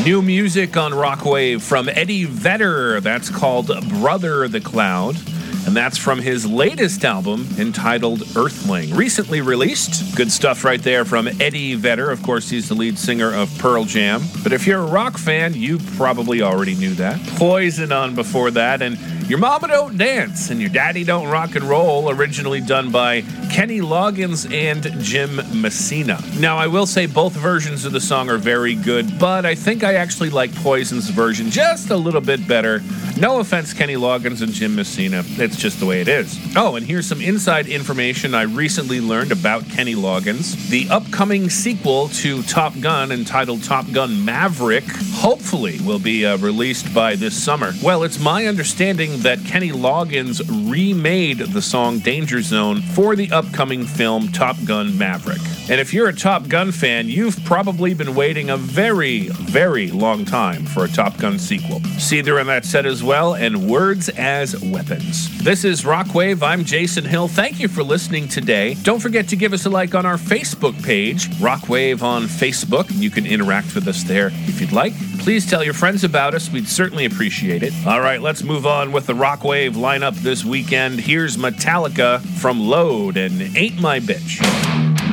New music on Rockwave from Eddie Vedder. That's called Brother the Cloud. And that's from his latest album entitled Earthling, recently released. Good stuff right there from Eddie Vedder. Of course, he's the lead singer of Pearl Jam. But if you're a rock fan, you probably already knew that. Poison on before that, and Your Mama Don't Dance and Your Daddy Don't Rock and Roll, originally done by Kenny Loggins and Jim Messina. Now, I will say both versions of the song are very good, but I think I actually like Poison's version just a little bit better. No offense, Kenny Loggins and Jim Messina. It's just the way it is. Oh, and here's some inside information I recently learned about Kenny Loggins. The upcoming sequel to Top Gun, entitled Top Gun Maverick, hopefully will be released by this summer. Well, it's my understanding that Kenny Loggins remade the song Danger Zone for the upcoming film Top Gun Maverick. And if you're a Top Gun fan, you've probably been waiting a very, very long time for a Top Gun sequel. See, they're in that set as well, and Words as Weapons. This is Rockwave. I'm Jason Hill. Thank you for listening today. Don't forget to give us a like on our Facebook page, Rockwave on Facebook. You can interact with us there if you'd like. Please tell your friends about us. We'd certainly appreciate it. All right, let's move on with the Rockwave lineup this weekend. Here's Metallica from Load and Ain't My Bitch.